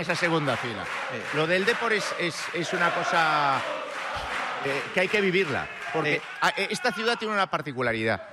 esa segunda fila. Lo del Depor es una cosa que hay que vivirla. Porque esta ciudad tiene una particularidad.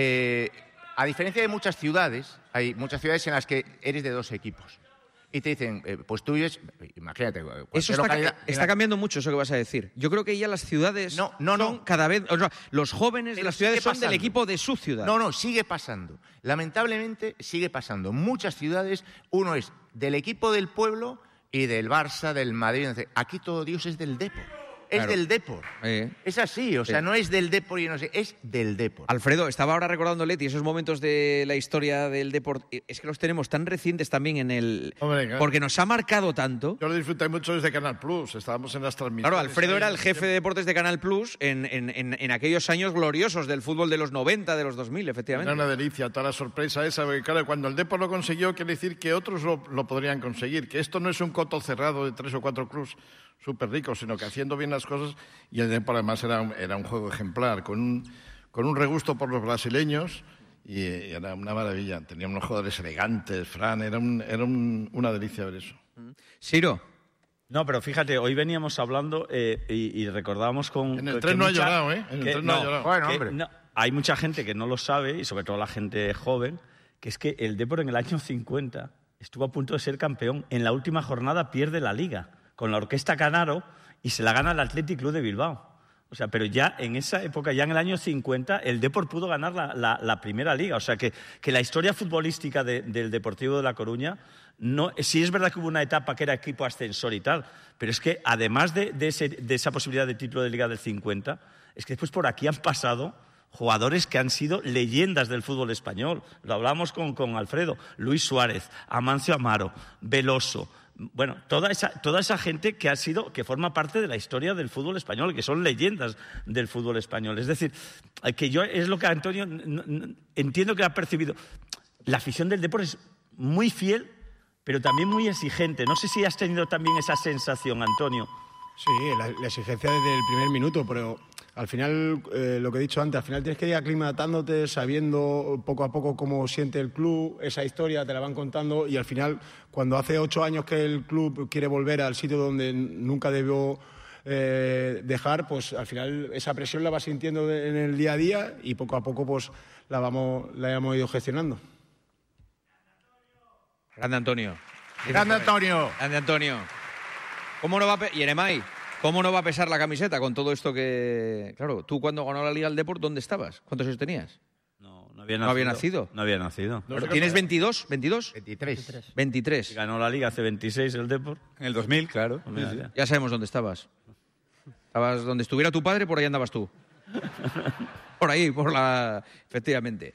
A diferencia de muchas ciudades, hay muchas ciudades en las que eres de dos equipos. Y te dicen, pues tú vives, imagínate. Eso está cambiando mucho, eso que vas a decir. Yo creo que ya las ciudades son cada vez... O sea, los jóvenes de las ciudades son del equipo de su ciudad. No, sigue pasando. Lamentablemente sigue pasando. En muchas ciudades uno es del equipo del pueblo y del Barça, del Madrid. Aquí todo Dios es del Depor. Es del Depor. Es así, o sea, no es del Depor y no sé, es del Depor. Alfredo, estaba ahora recordando, Leti, esos momentos de la historia del Depor. Es que los tenemos tan recientes también en el... Hombre, porque nos ha marcado tanto. Yo lo disfruté mucho desde Canal Plus, estábamos en las transmisiones. Claro, Alfredo era el jefe de deportes de Canal Plus en aquellos años gloriosos del fútbol de los 90, de los 2000, efectivamente. Era una delicia, toda la sorpresa esa, porque claro, cuando el Depor lo consiguió, quiere decir que otros lo podrían conseguir, que esto no es un coto cerrado de 3 o 4 clubs súper ricos, sino que haciendo bien las cosas, y el Depor además era un juego ejemplar, con un regusto por los brasileños, y era una maravilla. Tenía unos jugadores elegantes, Fran, era una delicia ver eso. Ciro. No, pero fíjate, hoy veníamos hablando y recordábamos con... En el tren no ha llorado, ¿eh? En el tren no ha llorado. Bueno, hombre. Hay mucha gente que no lo sabe, y sobre todo la gente joven, que es que el Depor en el año 50 estuvo a punto de ser campeón. En la última jornada pierde la Liga con la Orquesta Canaro y se la gana el Athletic Club de Bilbao. O sea, pero ya en esa época, ya en el año 50, el Depor pudo ganar la primera liga. O sea, que la historia futbolística del Deportivo de La Coruña, sí es verdad que hubo una etapa que era equipo ascensor y tal, pero es que además de esa posibilidad de título de liga del 50, es que después por aquí han pasado jugadores que han sido leyendas del fútbol español. Lo hablamos con Alfredo. Luis Suárez, Amancio Amaro, Veloso... Bueno, toda esa gente que forma parte de la historia del fútbol español, que son leyendas del fútbol español. Es decir, que yo es lo que Antonio entiendo que ha percibido. La afición del Depor es muy fiel, pero también muy exigente. No sé si has tenido también esa sensación, Antonio. Sí, la exigencia desde el primer minuto, pero al final, lo que he dicho antes, al final tienes que ir aclimatándote, sabiendo poco a poco cómo siente el club, esa historia te la van contando, y al final, cuando hace 8 años que el club quiere volver al sitio donde nunca debió dejar, pues al final esa presión la vas sintiendo en el día a día y poco a poco pues la hemos ido gestionando. Grande Antonio. ¡Grande Antonio! Grande Antonio. ¿Cómo no va y Eremay, ¿cómo no va a pesar la camiseta con todo esto que... Claro, tú cuando ganó la Liga del Depor, ¿dónde estabas? ¿Cuántos años tenías? No había nacido. No había nacido. ¿Pero tienes 22? ¿22? 23. Y ganó la Liga hace 26 el Depor. En el 2000, claro. Ya sabemos dónde estabas. Estabas donde estuviera tu padre, por ahí andabas tú. Por ahí, efectivamente.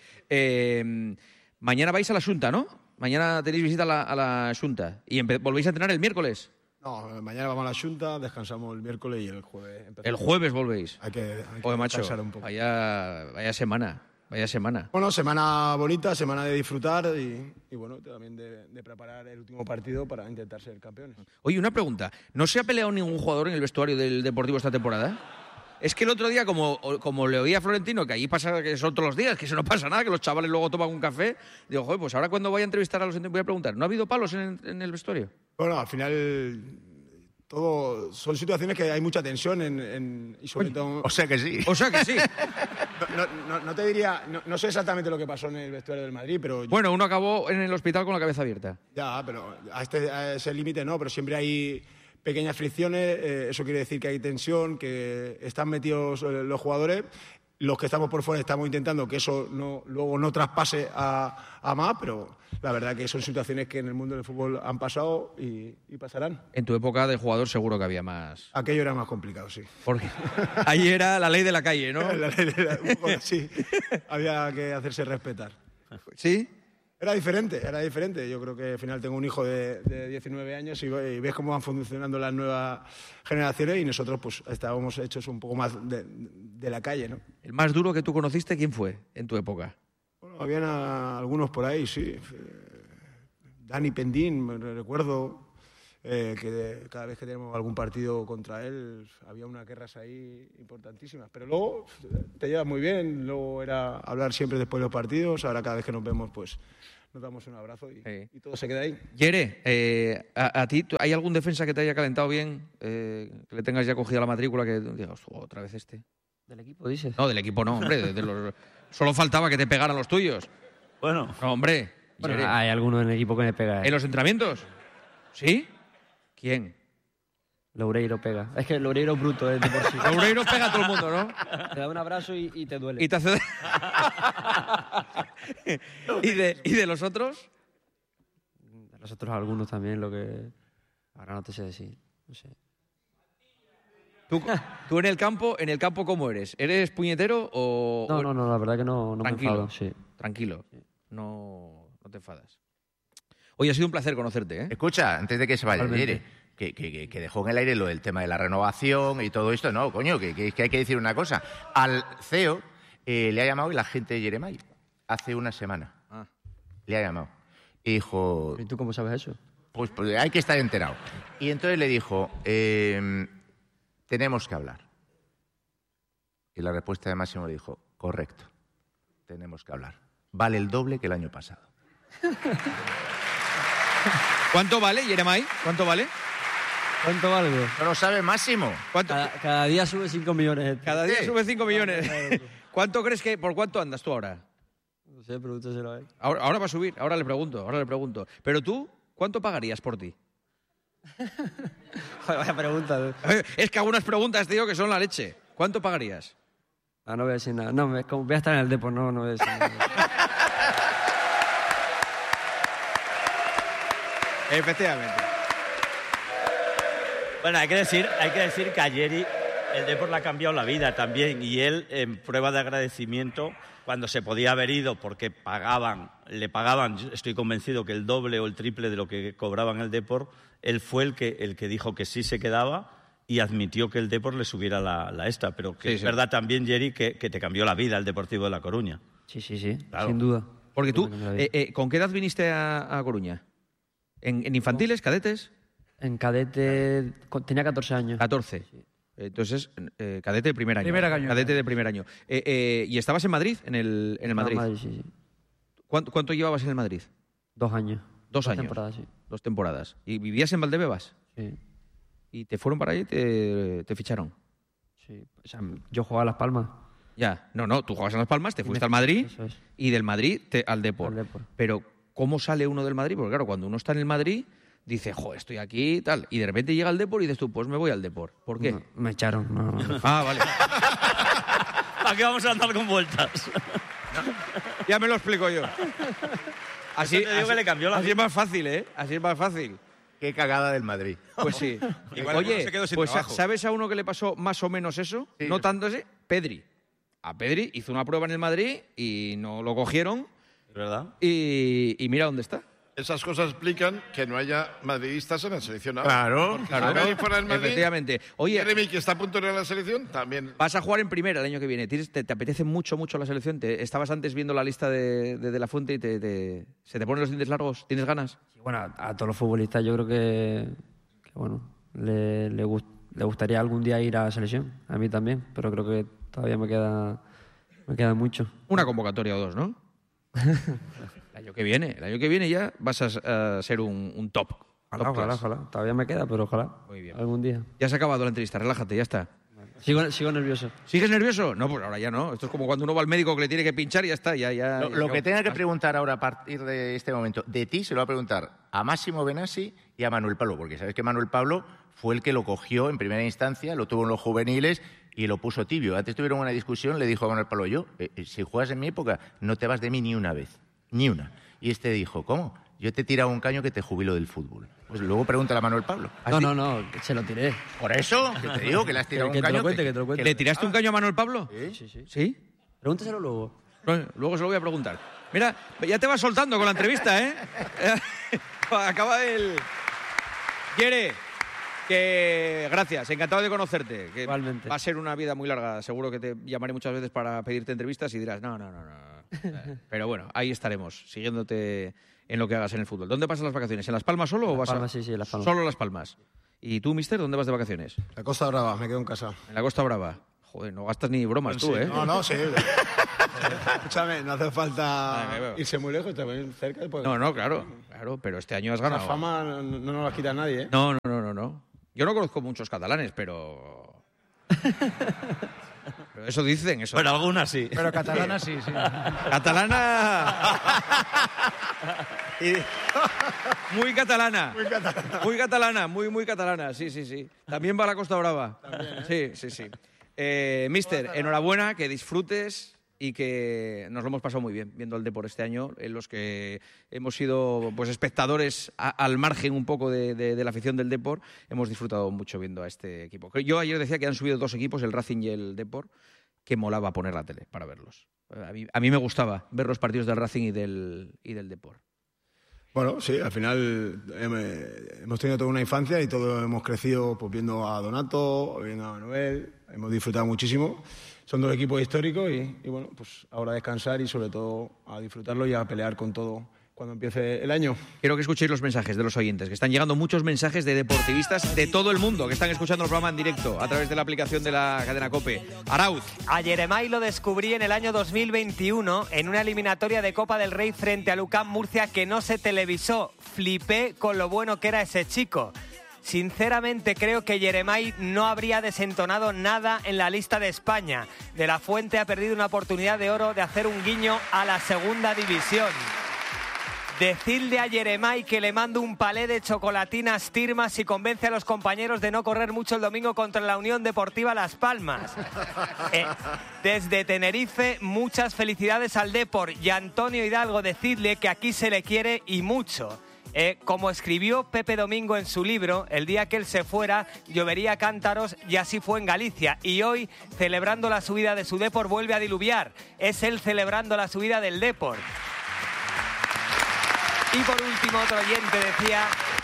Mañana vais a la Xunta, ¿no? Mañana tenéis visita a la Xunta. ¿Y volvéis a entrenar el miércoles? No, mañana vamos a la Xunta, descansamos el miércoles y el jueves empezamos. El jueves volvéis. Hay que descansar un poco. Vaya semana. Bueno, semana bonita, semana de disfrutar y bueno, también de preparar el último partido para intentar ser campeones. Oye, una pregunta. ¿No se ha peleado ningún jugador en el vestuario del Deportivo esta temporada? Es que el otro día, como le oía a Florentino, que allí pasa que son todos los días, que eso no pasa nada, que los chavales luego toman un café, digo, joder, pues ahora cuando vaya a entrevistar a los voy a preguntar, ¿no ha habido palos en el vestuario? Bueno, al final todo son situaciones que hay mucha tensión y sobre todo... O sea que sí. No te diría, no sé exactamente lo que pasó en el vestuario del Madrid, pero... Bueno, uno acabó en el hospital con la cabeza abierta. Ya, pero a ese límite no, pero siempre hay pequeñas fricciones, eso quiere decir que hay tensión, que están metidos los jugadores. Los que estamos por fuera estamos intentando que eso luego no traspase a más, pero la verdad que son situaciones que en el mundo del fútbol han pasado y pasarán. En tu época de jugador seguro que había más... Aquello era más complicado, sí. Porque ahí era la ley de la calle, ¿no? Sí, había que hacerse respetar. ¿Sí? Era diferente. Yo creo que al final tengo un hijo de 19 años y ves cómo van funcionando las nuevas generaciones y nosotros pues estábamos hechos un poco más de la calle, ¿no? ¿El más duro que tú conociste quién fue en tu época? Bueno, habían algunos por ahí, sí. Dani Pendín, me recuerdo que cada vez que tenemos algún partido contra él había unas guerras ahí importantísimas. Pero luego te llevas muy bien, luego era hablar siempre después de los partidos, ahora cada vez que nos vemos pues nos damos un abrazo y, Sí. y todo se queda ahí. Yere, a ti, ¿hay algún defensa que te haya calentado bien? Que le tengas ya cogida la matrícula, que digas, otra vez este. ¿Del equipo dices? No, del equipo no, hombre. Solo faltaba que te pegaran los tuyos. Bueno, No, hombre. Bueno, Yere. hay alguno en el equipo que me pega. ¿En los entrenamientos? ¿Sí? ¿Quién? Loureiro pega. Es que Loureiro es bruto, de por sí. Loureiro pega a todo el mundo, ¿no? Te da un abrazo y te duele. Y te hace... ¿Y de los otros? Los otros algunos también, lo que... Ahora no te sé decir. No sé. ¿Tú en el campo cómo eres? ¿Eres puñetero o...? No, la verdad que no me Tranquilo. enfado. Sí. Tranquilo. No te enfadas. Oye, ha sido un placer conocerte, ¿eh? Escucha, antes de que se vaya, Totalmente. Yere, que dejó en el aire lo del tema de la renovación y todo esto. No, coño, que hay que decir una cosa. Al CEO le ha llamado el agente de Jeremai hace una semana. Ah. Le ha llamado. Y dijo, ¿Y tú cómo sabes eso? pues hay que estar enterado. Y entonces le dijo, tenemos que hablar. Y la respuesta de Máximo le dijo, correcto, tenemos que hablar. Vale el doble que el año pasado. ¿Cuánto vale, Jeremai? ¿Cuánto vale? ¿Cuánto valgo? ¿No lo sabe Máximo? ¿Cuánto? Cada día sube 5 millones. Cada día Sí. sube 5 millones. ¿Cuánto crees que... ¿Por cuánto andas tú ahora? No sé, pregúntaselo a él. Ahora va a subir, ahora le pregunto. Pero tú, ¿cuánto pagarías por ti? Joder, vaya pregunta. Es que algunas preguntas, tío, que son la leche. ¿Cuánto pagarías? No voy a decir nada. No, voy a estar en el Depor, no voy a decir nada. Efectivamente. bueno, hay que decir que a Yeri el Depor le ha cambiado la vida también y él, en prueba de agradecimiento, cuando se podía haber ido porque le pagaban, yo estoy convencido que el doble o el triple de lo que cobraban el Depor, él fue el que dijo que sí se quedaba y admitió que el Depor le subiera la esta. Pero que Sí, es sí. verdad también, Yeri, que te cambió la vida el Deportivo de La Coruña. Sí, Claro. sin duda. Porque tú, Me cambió la vida. ¿con qué edad viniste a Coruña? ¿En infantiles, cadetes? En cadete tenía 14 años. 14. Entonces, cadete de primer año. Primer año. Cadete de primer año. ¿Y estabas en Madrid? En el Madrid. Sí. ¿Cuánto llevabas en el Madrid? 2 años. 2 años. temporadas, sí. 2 temporadas. ¿Y vivías en Valdebebas? Sí. ¿Y te fueron para allí y te ficharon? Sí. O sea, yo jugaba a Las Palmas. Ya. No, tú jugabas en Las Palmas, te fuiste al Madrid Eso es. y del Madrid al Depor. Al Depor. Pero, ¿cómo sale uno del Madrid? Porque claro, cuando uno está en el Madrid, dice, jo, estoy aquí y tal. Y de repente llega al Depor y dices tú, pues me voy al Depor. ¿Por qué? No, me echaron. No. Ah, vale. ¿Para qué vamos a andar con vueltas? Ya me lo explico yo. Así, Eso te digo que le cambió la así vida. es más fácil, ¿eh? Así es más fácil. Qué cagada del Madrid. Pues sí. Igual Oye, alguno se quedó sin pues trabajo. ¿sabes a uno que le pasó más o menos eso? Sí. No tanto ese, Pedri. A Pedri hizo una prueba en el Madrid y no lo cogieron ¿Verdad? y mira dónde está. Esas cosas explican que no haya madridistas en la selección ahora. Claro, Porque claro. si Pedri fuera del Madrid, Efectivamente. Oye, Jeremy, que está a punto de ir a la selección, también. vas a jugar en primera el año que viene. ¿Te apetece mucho la selección? Estabas antes viendo la lista de La Fuente y se te ponen los dientes largos. ¿Tienes ganas? Sí, bueno, a todos los futbolistas yo creo que bueno, le gustaría algún día ir a la selección. A mí también, pero creo que todavía me queda mucho. Una convocatoria o dos, ¿no? El año que viene ya vas a ser un top. Top class. Ojalá. Todavía me queda, pero ojalá. Muy bien. Algún día. Ya se ha acabado la entrevista, relájate, ya está. Sigo nervioso. ¿Sigues nervioso? No, pues ahora ya no. Esto es como cuando uno va al médico que le tiene que pinchar y ya está. Lo que tenga que preguntar ahora a partir de este momento de ti se lo va a preguntar a Máximo Benassi y a Manuel Pablo, porque sabes que Manuel Pablo fue el que lo cogió en primera instancia, lo tuvo en los juveniles y lo puso tibio. Antes tuvieron una discusión, le dijo a Manuel Pablo, yo, si juegas en mi época, no te vas de mí ni una vez, ni una. Y este dijo, ¿cómo? Yo te he tirado un caño que te jubilo del fútbol. Pues luego pregúntale a Manuel Pablo. No, se lo tiré. Por eso, que te digo que le has tirado Que un te lo caño. cuente, que te lo cuente. ¿Le tiraste un caño a Manuel Pablo? Sí. ¿Sí? Pregúntaselo luego. Bueno, luego se lo voy a preguntar. Mira, ya te vas soltando con la entrevista, ¿eh? Acaba el... Quiere que... Gracias, encantado de conocerte. Que Igualmente. va a ser una vida muy larga. Seguro que te llamaré muchas veces para pedirte entrevistas y dirás, no. Pero bueno, ahí estaremos, siguiéndote en lo que hagas en el fútbol. ¿Dónde pasas las vacaciones? ¿En Las Palmas solo o vas Palmas, a...? sí, Las Palmas. Solo Las Palmas. ¿Y tú, mister, dónde vas de vacaciones? La Costa Brava, me quedo en casa. En la Costa Brava. Joder, no gastas ni bromas Pues tú, sí, ¿eh? No, sí. Escúchame, no hace falta irse muy lejos, también cerca. Pues, No, claro, pero este año has la ganado. fama no nos la quita nadie, ¿eh? No. Yo no conozco muchos catalanes, pero eso dicen, eso. Pero algunas sí. Pero catalana sí. Catalana. Muy catalana. Muy catalana, sí. También va a la Costa Brava. También, ¿eh? Sí. Mister, enhorabuena, que disfrutes y que nos lo hemos pasado muy bien viendo el Depor este año, en los que hemos sido pues espectadores al margen un poco de la afición del Depor. Hemos disfrutado mucho viendo a este equipo. Yo ayer decía que han subido 2 equipos, el Racing y el Depor, que molaba poner la tele para verlos. A mí me gustaba ver los partidos del Racing y del Depor. Bueno, sí, al final hemos tenido toda una infancia y todos hemos crecido pues, viendo a Donato, viendo a Manuel, hemos disfrutado muchísimo. Son 2 equipos históricos y bueno, pues ahora a descansar y sobre todo a disfrutarlo y a pelear con todo cuando empiece el año. Quiero que escuchéis los mensajes de los oyentes, que están llegando muchos mensajes de deportivistas de todo el mundo que están escuchando el programa en directo a través de la aplicación de la cadena COPE. Arauz. A Yeremay lo descubrí en el año 2021 en una eliminatoria de Copa del Rey frente a Lucán Murcia que no se televisó. Flipé con lo bueno que era ese chico. Sinceramente creo que Yeremay no habría desentonado nada en la lista de España. De la Fuente ha perdido una oportunidad de oro de hacer un guiño a la segunda división. Decidle a Yeremay que le mando un palé de chocolatinas Tirmas y convence a los compañeros de no correr mucho el domingo contra la Unión Deportiva Las Palmas. Desde Tenerife, muchas felicidades al Depor y a Antonio Hidalgo, decidle que aquí se le quiere y mucho. Como escribió Pepe Domingo en su libro, el día que él se fuera, llovería cántaros y así fue en Galicia. Y hoy, celebrando la subida de su Depor, vuelve a diluviar. Es él celebrando la subida del Depor. Y por último, otro oyente decía...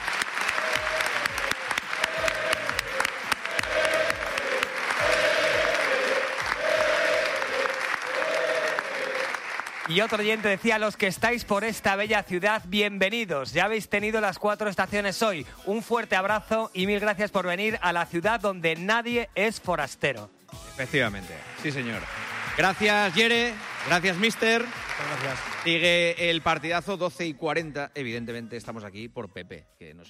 Y otro oyente decía, los que estáis por esta bella ciudad, bienvenidos. Ya habéis tenido las 4 estaciones hoy. Un fuerte abrazo y 1000 gracias por venir a la ciudad donde nadie es forastero. Efectivamente, sí señor. Gracias, Yere. Gracias, mister. Gracias. Sigue el partidazo 12:40. Evidentemente estamos aquí por Pepe, que nos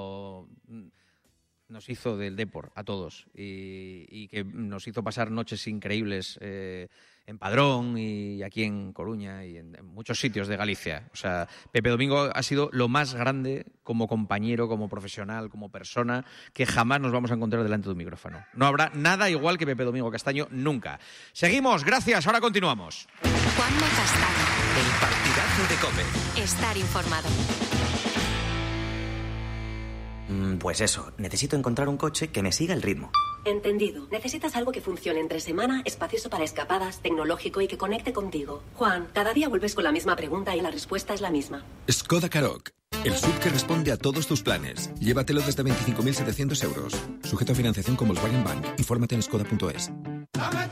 hizo del Depor a todos y que nos hizo pasar noches increíbles en Padrón y aquí en Coruña y en muchos sitios de Galicia. O sea, Pepe Domingo ha sido lo más grande como compañero, como profesional, como persona que jamás nos vamos a encontrar delante de un micrófono. No habrá nada igual que Pepe Domingo Castaño, nunca. Seguimos, gracias, ahora continuamos. Juanma Castaño. El partidazo de COPE. Estar informado. Pues eso, necesito encontrar un coche que me siga el ritmo. Entendido. Necesitas algo que funcione entre semana, espacioso para escapadas, tecnológico y que conecte contigo. Juan, cada día vuelves con la misma pregunta y la respuesta es la misma. Skoda Karoq, el SUV que responde a todos tus planes. Llévatelo desde 25.700 euros. Sujeto a financiación con Volkswagen Bank. Infórmate en skoda.es.